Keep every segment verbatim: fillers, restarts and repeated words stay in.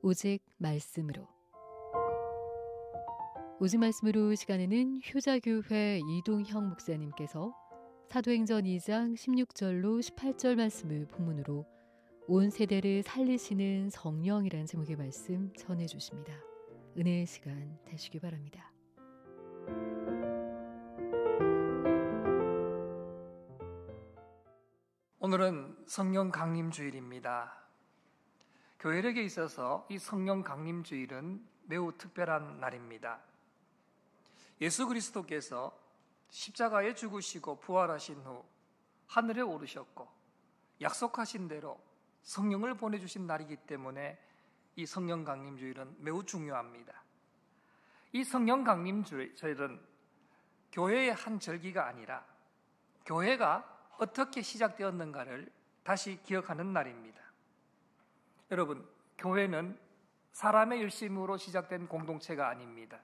오직 말씀으로. 오직 말씀으로 시간에는 효자교회 이동형 목사님께서 사도행전 이 장 십육 절로 십팔 절 말씀을 본문으로 온 세대를 살리시는 성령이라는 제목의 말씀 전해주십니다. 은혜의 시간 되시기 바랍니다. 오늘은 성령 강림 주일입니다. 교회력에 있어서 이 성령 강림 주일은 매우 특별한 날입니다. 예수 그리스도께서 십자가에 죽으시고 부활하신 후 하늘에 오르셨고 약속하신 대로 성령을 보내주신 날이기 때문에 이 성령 강림 주일은 매우 중요합니다. 이 성령 강림 주일은 교회의 한 절기가 아니라 교회가 어떻게 시작되었는가를 다시 기억하는 날입니다. 여러분, 교회는 사람의 열심으로 시작된 공동체가 아닙니다.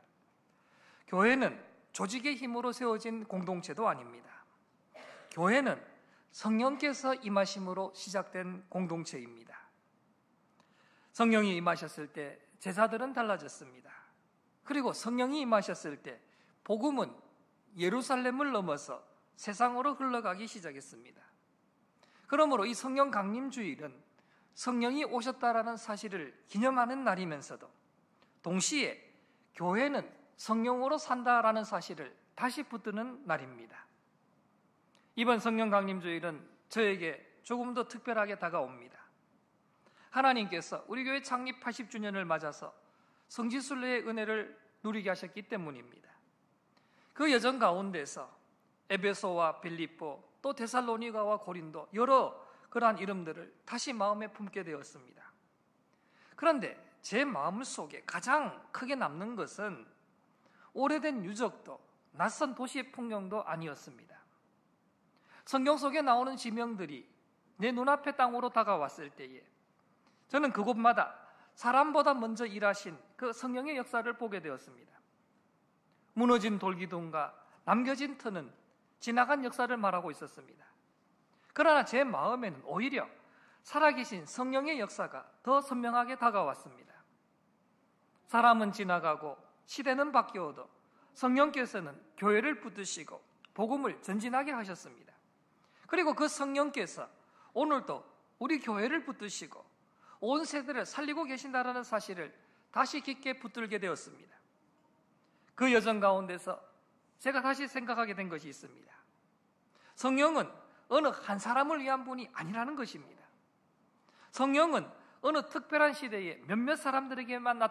교회는 조직의 힘으로 세워진 공동체도 아닙니다. 교회는 성령께서 임하심으로 시작된 공동체입니다. 성령이 임하셨을 때 제자들은 달라졌습니다. 그리고 성령이 임하셨을 때 복음은 예루살렘을 넘어서 세상으로 흘러가기 시작했습니다. 그러므로 이 성령 강림 주일은 성령이 오셨다라는 사실을 기념하는 날이면서도 동시에 교회는 성령으로 산다라는 사실을 다시 붙드는 날입니다. 이번 성령 강림 주일은 저에게 조금 더 특별하게 다가옵니다. 하나님께서 우리 교회 창립 팔십 주년을 맞아서 성지순례의 은혜를 누리게 하셨기 때문입니다. 그 여정 가운데서 에베소와 빌립보, 또 데살로니가와 고린도 여러 그러한 이름들을 다시 마음에 품게 되었습니다. 그런데 제 마음속에 가장 크게 남는 것은 오래된 유적도 낯선 도시의 풍경도 아니었습니다. 성경 속에 나오는 지명들이 내 눈앞의 땅으로 다가왔을 때에 저는 그곳마다 사람보다 먼저 일하신 그 성령의 역사를 보게 되었습니다. 무너진 돌기둥과 남겨진 터는 지나간 역사를 말하고 있었습니다. 그러나 제 마음에는 오히려 살아계신 성령의 역사가 더 선명하게 다가왔습니다. 사람은 지나가고 시대는 바뀌어도 성령께서는 교회를 붙드시고 복음을 전진하게 하셨습니다. 그리고 그 성령께서 오늘도 우리 교회를 붙드시고 온 세대를 살리고 계신다는 사실을 다시 깊게 붙들게 되었습니다. 그 여정 가운데서 제가 다시 생각하게 된 것이 있습니다. 성령은 어느 한 사람을 위한 분이 아니라는 것입니다. 성령은 어느 특별한 시대에 몇몇 사람들에게만